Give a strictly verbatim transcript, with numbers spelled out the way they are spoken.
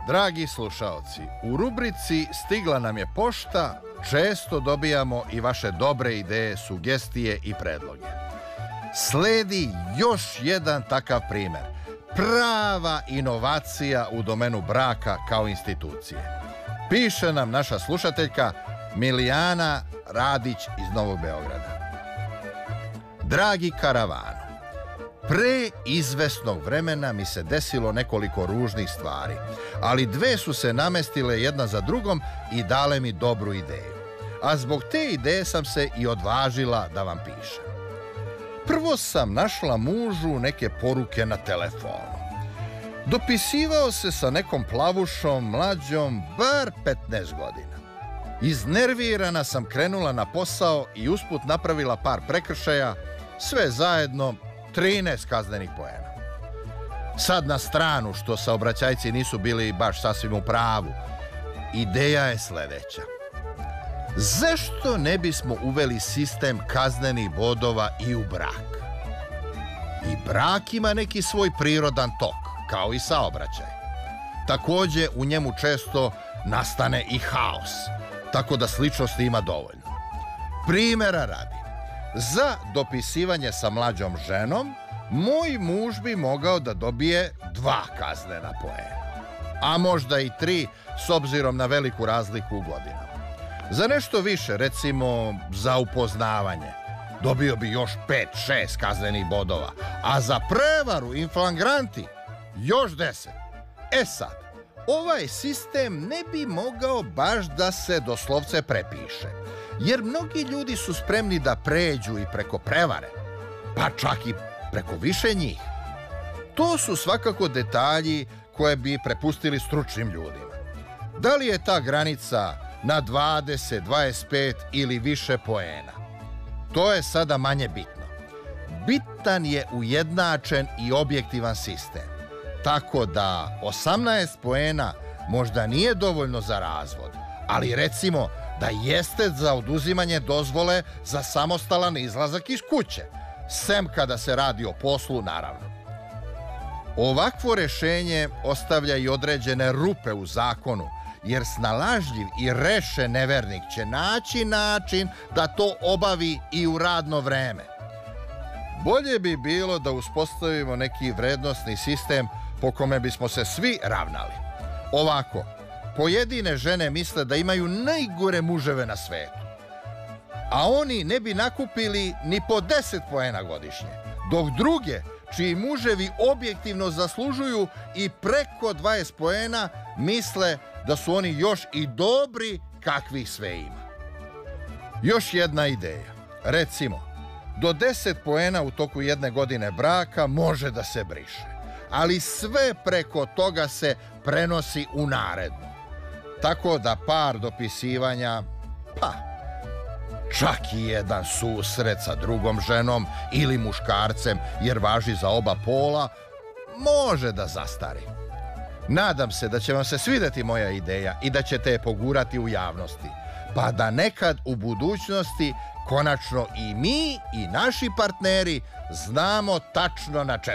Dragi slušaoci, u rubrici Stigla nam je pošta često dobijamo i vaše dobre ideje, sugestije i predloge. Sledi još jedan takav primer. Prava inovacija u domenu braka kao institucije. Piše nam naša slušateljka Milijana Radić iz Novog Beograda. Dragi karavanu, pre izvesnog vremena mi se desilo nekoliko ružnih stvari, ali dve su se namestile jedna za drugom i dale mi dobru ideju. A zbog te ideje sam se i odvažila da vam pišem. Prvo sam našla mužu neke poruke na telefonu. Dopisivao se sa nekom plavušom, mlađom, bar petnaest godina. Iznervirana sam krenula na posao i usput napravila par prekršaja, sve zajedno trinaest kaznenih poena. Sad na stranu što saobraćajci nisu bili baš sasvim u pravu. Ideja je sledeća. Zašto ne bismo uveli sistem kaznenih bodova i u brak? I brak ima neki svoj prirodan tok, kao i saobraćaj. Takođe, u njemu često nastane i haos, tako da sličnosti ima dovoljno. Primera radi, za dopisivanje sa mlađom ženom, moj muž bi mogao da dobije dva kaznena poena, a možda i tri, s obzirom na veliku razliku u godinama. Za nešto više, recimo za upoznavanje, dobio bi još pet šest kaznenih bodova, a za prevaru in flagranti još deset. E sad, ovaj sistem ne bi mogao baš da se doslovce prepiše, jer mnogi ljudi su spremni da pređu i preko prevare, pa čak i preko više njih. To su svakako detalji koje bi prepustili stručnim ljudima. Da li je ta granica na dvadeset, dvadeset pet ili više poena? To je sada manje bitno. Bitan je ujednačen i objektivan sistem, tako da osamnaest poena možda nije dovoljno za razvod, ali recimo da jeste za oduzimanje dozvole za samostalan izlazak iz kuće, sem kada se radi o poslu, naravno. Ovakvo rešenje ostavlja i određene rupe u zakonu, jer snalažljiv i rešen nevernik će naći način da to obavi i u radno vreme. Bolje bi bilo da uspostavimo neki vrednosni sistem po kome bismo se svi ravnali. Ovako, pojedine žene misle da imaju najgore muževe na svetu, a oni ne bi nakupili ni po deset poena godišnje, dok druge, čiji muževi objektivno zaslužuju i preko dvadeset poena, misle da su oni još i dobri kakvih sve ima. Još jedna ideja. Recimo, do deset poena u toku jedne godine braka može da se briše, ali sve preko toga se prenosi u narednu. Tako da par dopisivanja, pa, čak i jedan susret sa drugom ženom ili muškarcem, jer važi za oba pola, može da zastari. Nadam se da će vam se svideti moja ideja i da ćete je pogurati u javnosti, pa da nekad u budućnosti konačno i mi i naši partneri znamo tačno na čemu